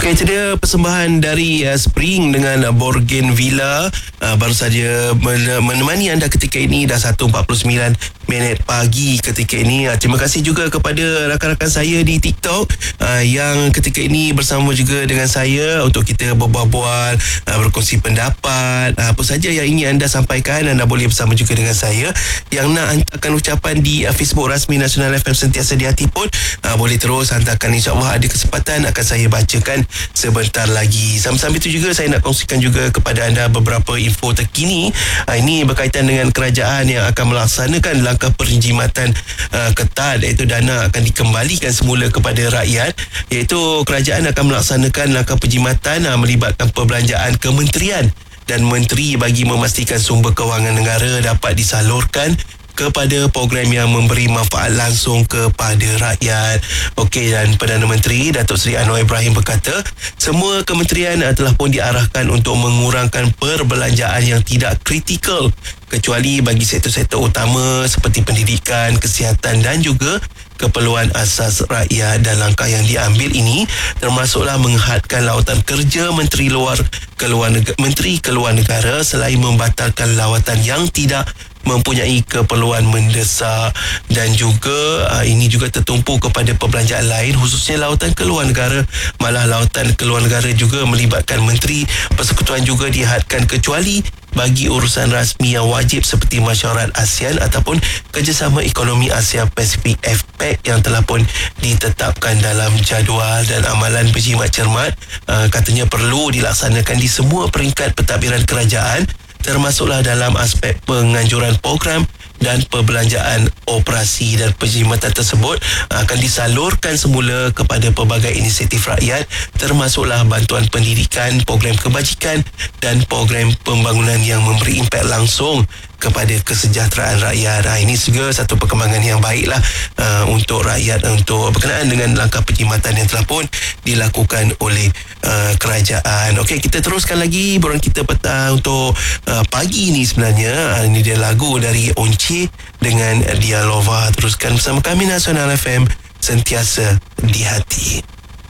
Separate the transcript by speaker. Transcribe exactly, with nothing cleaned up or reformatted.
Speaker 1: Okay, itu dia persembahan dari uh, Spring dengan uh, Borgen Villa. uh, Baru saja men- menemani anda ketika ini. Dah satu empat puluh sembilan minit pagi ketika ini. uh, Terima kasih juga kepada rakan-rakan saya di TikTok uh, yang ketika ini bersama juga dengan saya untuk kita berbual-bual, uh, berkongsi pendapat. uh, Apa saja yang ingin anda sampaikan, anda boleh bersama juga dengan saya. Yang nak hantarkan ucapan di uh, Facebook rasmi Nasional F M Sentiasa di Hati pun uh, boleh terus hantarkan. InsyaAllah ada kesempatan akan saya bacakan sebentar lagi. Sambil-sambil itu juga saya nak kongsikan juga kepada anda beberapa info terkini. uh, Ini berkaitan dengan kerajaan yang akan melaksanakan langkah penjimatan uh, ketat, iaitu dana akan dikembalikan semula kepada rakyat. Iaitu kerajaan akan melaksanakan langkah penjimatan uh, melibatkan perbelanjaan kementerian dan menteri bagi memastikan sumber kewangan negara dapat disalurkan kepada program yang memberi manfaat langsung kepada rakyat. Okey, dan Perdana Menteri Datuk Seri Anwar Ibrahim berkata, semua kementerian telah pun diarahkan untuk mengurangkan perbelanjaan yang tidak kritikal kecuali bagi sektor-sektor utama seperti pendidikan, kesihatan dan juga keperluan asas rakyat. Dan langkah yang diambil ini termasuklah menghadkan lawatan kerja Menteri Luar Keluar Negara, Menteri Keluar Negara selain membatalkan lawatan yang tidak mempunyai keperluan mendesak. Dan juga uh, ini juga tertumpu kepada perbelanjaan lain, khususnya lawatan keluar negara. Malah lawatan keluar negara juga melibatkan menteri persekutuan juga dihadkan kecuali bagi urusan rasmi yang wajib seperti mesyuarat ASEAN ataupun kerjasama ekonomi Asia Pasifik A F P E C yang telah pun ditetapkan dalam jadual. Dan amalan berjimat cermat uh, katanya perlu dilaksanakan di semua peringkat pentadbiran kerajaan, termasuklah dalam aspek penganjuran program dan perbelanjaan operasi. Dan penjimatan tersebut akan disalurkan semula kepada pelbagai inisiatif rakyat, termasuklah bantuan pendidikan, program kebajikan dan program pembangunan yang memberi impak langsung kepada kesejahteraan rakyat. Ha, ini juga satu perkembangan yang baiklah uh, untuk rakyat, untuk berkenaan dengan langkah penjimatan yang telah pun dilakukan oleh uh, kerajaan. Okey, kita teruskan lagi borang kita petang untuk uh, pagi ni sebenarnya. Uh, ini dia lagu dari Once dengan Dialova. Teruskan bersama kami Nasional F M Sentiasa di Hati.